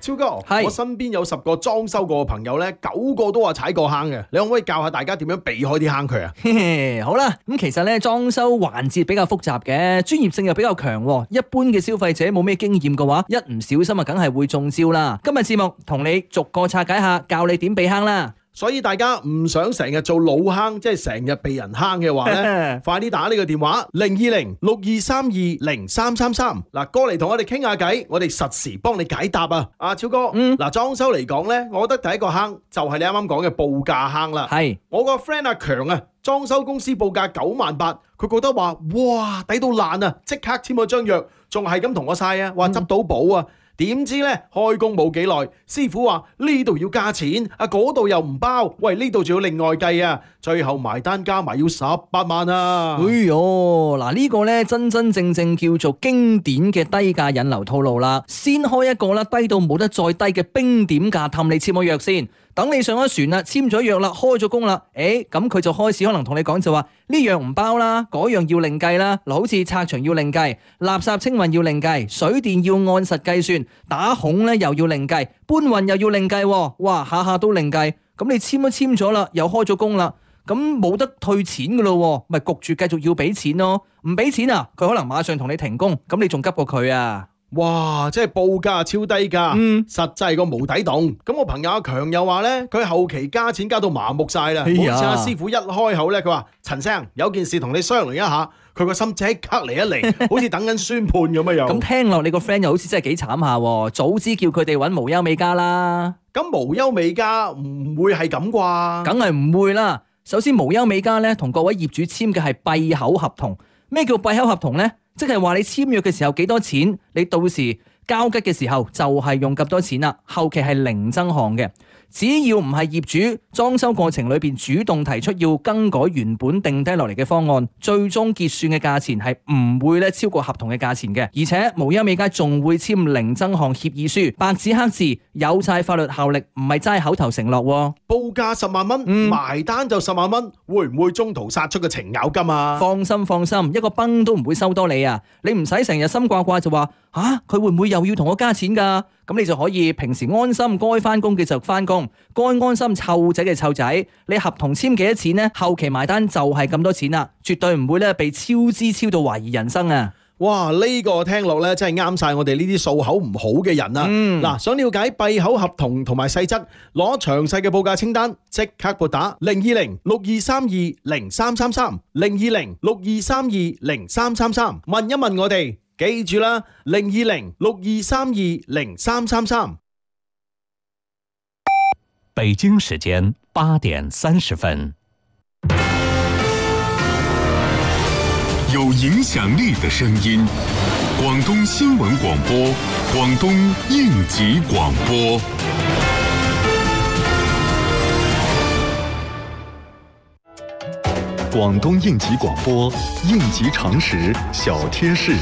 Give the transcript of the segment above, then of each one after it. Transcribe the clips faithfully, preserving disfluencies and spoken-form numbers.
超哥，我身邊有十個裝修過嘅朋友咧，九個都話踩過坑嘅，你可唔可以教下大家點樣避開啲坑渠啊？ 嘿嘿，好啦，咁其實咧裝修環節比較複雜嘅，專業性又比較強，一般嘅消費者冇咩經驗嘅話，一唔小心啊，梗係會中招啦。今日節目同你逐個拆解下，教你點避坑啦。 所以大家唔想成日做老坑，即係成日被人坑嘅話咧，快啲打呢個電話零二零六二三二零三三三，嗱，過嚟同我哋傾下偈，我哋實時幫你解答啊！阿超哥，嗯，嗱，裝修嚟講咧，我覺得第一個坑就係你啱啱講嘅報價坑啦。係，我個 friend 阿強啊，裝修公司報價九萬八，佢覺得話哇抵到爛啊，即刻簽咗張約，仲係咁同我晒啊，話執到寶啊！點知咧開工冇幾耐，師傅話呢度要加錢，啊嗰度又唔包，喂呢度仲要另外計啊，最後埋單加埋要十八萬啊！ 哎喲，嗱呢個咧真真正正叫做經典嘅低價引流套路啦，先開一個啦，低到冇得再低嘅冰點價氹你簽咗約先。等你上咗船啦，簽咗約啦，開咗工啦，誒咁佢就開始可能同你講就話呢樣唔包啦，嗰樣要另計啦。嗱，好似拆牆要另計，垃圾清運要另計，水電要按實計算，打孔咧又要另計，搬運又要另計，哇下下都另計。咁你簽都簽咗啦，又開咗工啦，咁冇得退錢噶咯，咪焗住繼續要俾錢咯。唔俾錢啊，佢可能馬上同你停工，咁你仲急過佢啊！ 哇！即係報價超低價，嗯、實際個無底洞。咁我朋友阿強又話咧，佢後期加錢加到麻木晒啦。好似阿師傅一開口咧，佢話陳生有件事同你商量一下，佢個心即刻嚟一嚟，好似等緊宣判咁樣樣。咁聽落你個 friend 又好似真係幾慘下，早知叫佢哋揾無憂美家啦。 咁無憂美家唔會係咁啩？ 梗係唔會啦。首先無憂美家咧同各位業主簽嘅係閉口合同。咩叫閉口合同呢？即係話你簽約嘅時候幾多錢，你到時交吉嘅時候就係用咁多錢啦，後期係零增項嘅。只要唔係業主裝修過程裏邊主動提出要更改原本定低落嚟嘅方案，最終結算嘅價錢係唔會咧超過合同嘅價錢嘅。而且無憂美家仲會簽零增項協議書，白紙黑字，有晒法律效力，唔係齋口頭承諾。 報價十萬蚊，嗯、埋單就十萬蚊，會唔會中途殺出個程咬金啊？ 放心放心，一個崩都唔會收多你啊！你唔使成日心掛掛就話吓，佢、啊、會唔會又要同我加錢㗎？咁你就可以平時安心該返工嘅就返工，該安心湊仔嘅湊仔。你合同簽幾多錢呢？後期埋單就係咁多錢啦，絕對唔會咧被超支超到懷疑人生啊！ 哇，呢、這個聽落咧真係啱晒我哋呢啲數口唔好嘅人啊！嗱、嗯，想了解閉口合同同埋細則，攞詳細嘅報價清單，即刻撥打零二零六二三二零三三三零二零六二三二零三三三，問一問我哋。記住啦，零二零六二三二零三三三。 北京時間八點三十分。 有影響力的聲音，廣東新聞廣播，廣東應急廣播。 廣東應急廣播，應急常識小貼士。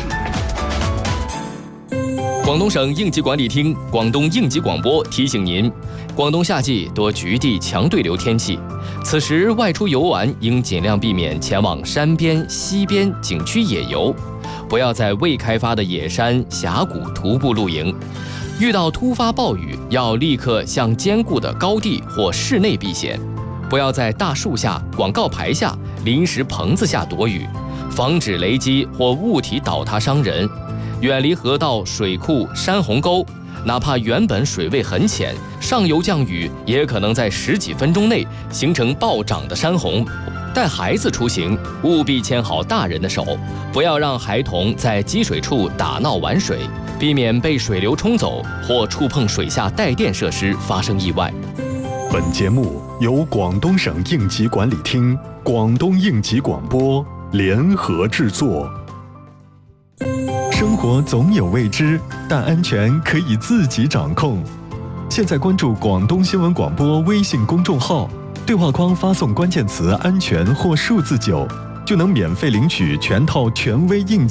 廣東省應急管理廳、廣東應急廣播提醒您：廣東夏季多局地強對流天氣，此時外出遊玩應盡量避免前往山邊、溪邊景區野遊，不要在未開發的野山、峽谷徒步露營。遇到突發暴雨，要立刻向堅固的高地或室內避險，不要在大樹下、廣告牌下、臨時棚子下躲雨，防止雷擊或物體倒塌傷人。遠離河道、水庫、山洪溝，哪怕原本水位很淺，上游降雨也可能在十幾分鐘內形成暴漲的山洪。帶孩子出行，務必牽好大人的手，不要讓孩童在積水處打鬧玩水，避免被水流沖走或觸碰水下帶電設施發生意外。 本節目由廣東省應急管理廳、廣東應急廣播聯合製作。生活總有未知，但安全可以自己掌控。現在關注廣東新聞廣播微信公眾號，對話框發送關鍵詞安全或數字九，就能免費領取全套權威應急